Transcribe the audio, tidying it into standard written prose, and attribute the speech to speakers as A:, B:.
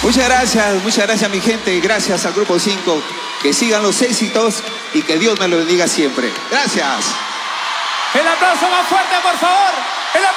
A: Muchas gracias mi gente, gracias al Grupo 5, que sigan los éxitos y que Dios me lo bendiga siempre. Gracias.
B: El aplauso más fuerte, por favor.